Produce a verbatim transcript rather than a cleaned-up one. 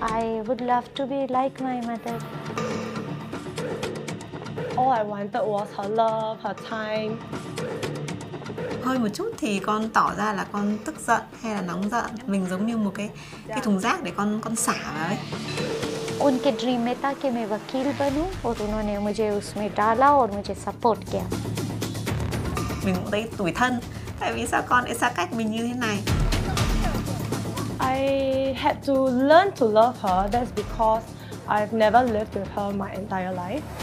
I would love to be like my mother. All I wanted was her love, her time. Hơi một chút thì con tỏ ra là con tức giận hay là nóng giận. Mình giống như một cái cái thùng rác để con con xả vào ấy. उनके ड्रीम में था कि मैं वकील बनूं और उन्होंने मुझे उसमें डाला और मुझे सपोर्ट किया. Mình cũng thấy tủi thân. Tại vì sao con lại xa cách mình như thế này? I had to learn to love her. That's because I've never lived with her my entire life.